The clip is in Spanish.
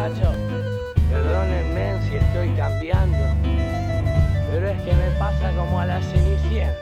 muchachos. Perdónenme si estoy cambiando, pero es que me pasa como a la Cenicienta.